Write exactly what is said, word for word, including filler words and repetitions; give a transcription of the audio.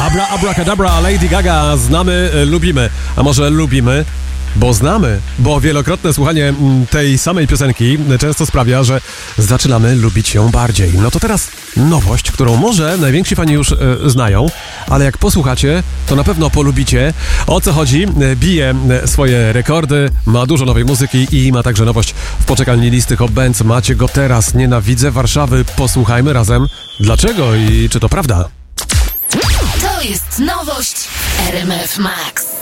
Abra, abracadabra, Lady Gaga, znamy, lubimy, a może lubimy, bo znamy, bo wielokrotne słuchanie tej samej piosenki często sprawia, że zaczynamy lubić ją bardziej. No to teraz nowość, którą może najwięksi fani już e, znają, ale jak posłuchacie, to na pewno polubicie. O co chodzi? Bije swoje rekordy, ma dużo nowej muzyki i ma także nowość w poczekalni listy Hot Bands. Macie go teraz, Nienawidzę Warszawy. Posłuchajmy razem, dlaczego i czy to prawda. To jest nowość R M F Max.